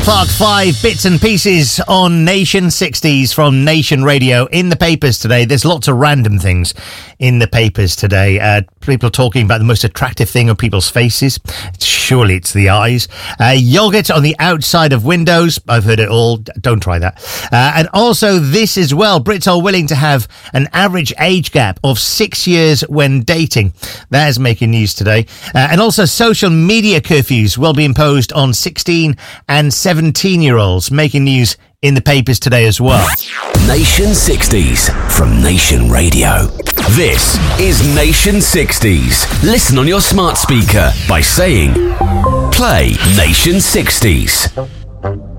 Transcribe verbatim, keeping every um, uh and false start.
Clark five bits and pieces on Nation sixties from Nation Radio. In the papers today, there's lots of random things in the papers today. Uh, people talking about the most attractive thing on people's faces. Surely it's the eyes. Uh, yogurt on the outside of windows. I've heard it all. Don't try that. Uh, and also this as well. Brits are willing to have an average age gap of six years when dating. That is making news today. Uh, and also social media curfews will be imposed on sixteen and seventeen-year-olds, making news in the papers today as well. Nation sixties from Nation Radio. This is Nation sixties. Listen on your smart speaker by saying, play Nation sixties.